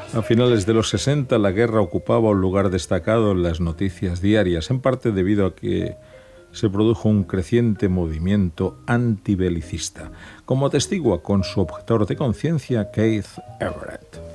A finales de los 60, la guerra ocupaba un lugar destacado en las noticias diarias, en parte debido a que se produjo un creciente movimiento antibelicista, como atestigua con su objetor de conciencia Keith Everett.